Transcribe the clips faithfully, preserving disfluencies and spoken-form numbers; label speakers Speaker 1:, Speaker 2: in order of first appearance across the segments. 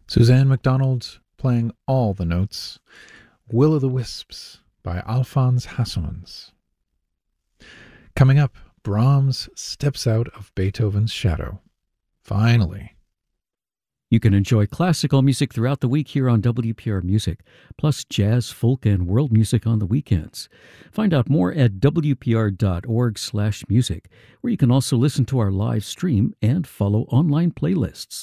Speaker 1: Suzanne MacDonald playing all the notes. Will o' the Wisps by Alphonse Hassomans. Coming up, Brahms steps out of Beethoven's shadow. Finally.
Speaker 2: You can enjoy classical music throughout the week here on W P R Music, plus jazz, folk, and world music on the weekends. Find out more at w p r dot org slash music, where you can also listen to our live stream and follow online playlists.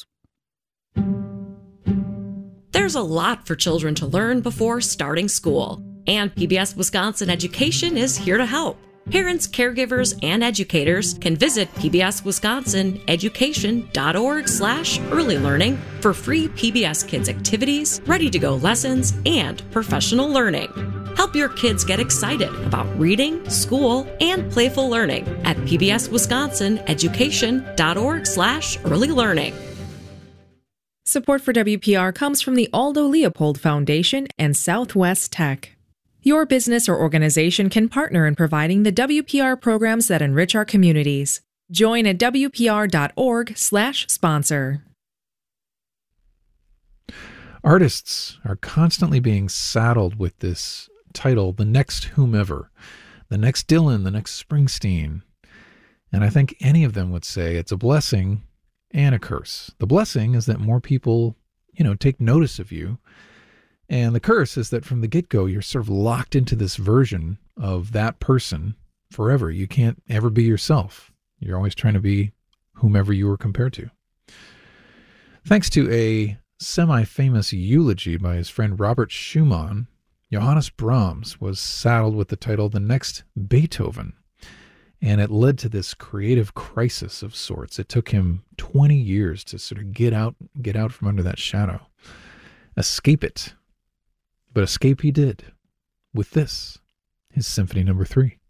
Speaker 3: There's a lot for children to learn before starting school, and P B S Wisconsin Education is here to help. Parents, caregivers, and educators can visit p b s wisconsin education dot org slash early learning for free P B S Kids activities, ready-to-go lessons, and professional learning. Help your kids get excited about reading, school, and playful learning at p b s wisconsin education dot org slash early learning.
Speaker 4: Support for W P R comes from the Aldo Leopold Foundation and Southwest Tech. Your business or organization can partner in providing the W P R programs that enrich our communities. Join at w p r dot org slash sponsor.
Speaker 1: Artists are constantly being saddled with this title, the next whomever, the next Dylan, the next Springsteen. And I think any of them would say it's a blessing and a curse. The blessing is that more people, you know, take notice of you. And the curse is that from the get-go, you're sort of locked into this version of that person forever. You can't ever be yourself. You're always trying to be whomever you were compared to. Thanks to a semi-famous eulogy by his friend Robert Schumann, Johannes Brahms was saddled with the title The Next Beethoven. And it led to this creative crisis of sorts. It took him twenty years to sort of get out, get out from under that shadow, escape it. But escape he did with this, his Symphony Number Three.